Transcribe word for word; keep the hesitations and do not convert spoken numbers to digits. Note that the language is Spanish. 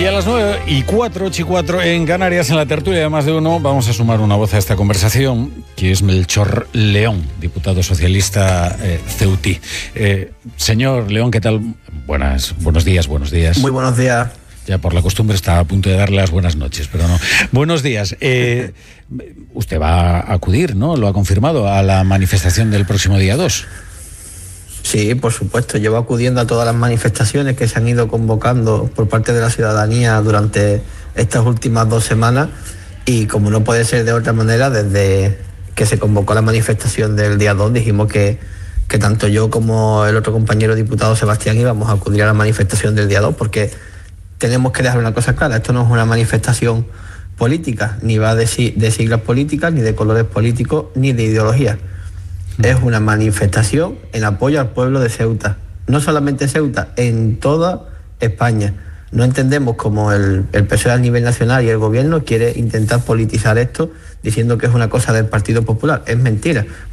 Y a las nueve y cuatro, ocho y cuatro en Canarias, en la tertulia de Más de Uno, vamos a sumar una voz a esta conversación, que es Melchor León, diputado socialista eh, ceutí. Eh, señor León, ¿qué tal? Buenas, buenos días, buenos días. Muy buenos días. Ya por la costumbre estaba a punto de darle las buenas noches, pero no. Buenos días. Eh, usted va a acudir, ¿no? Lo ha confirmado, a la manifestación del próximo día dos. Sí, por supuesto. Llevo acudiendo a todas las manifestaciones que se han ido convocando por parte de la ciudadanía durante estas últimas dos semanas y como no puede ser de otra manera, desde que se convocó la manifestación del día dos dijimos que, que tanto yo como el otro compañero diputado Sebastián íbamos a acudir a la manifestación del día dos porque tenemos que dejar una cosa clara, esto no es una manifestación política, ni va de, de siglas políticas, ni de colores políticos, ni de ideología. Es una manifestación en apoyo al pueblo de Ceuta. No solamente Ceuta, en toda España. No entendemos cómo el, el P S O E a nivel nacional y el gobierno quiere intentar politizar esto diciendo que es una cosa del Partido Popular. Es mentira.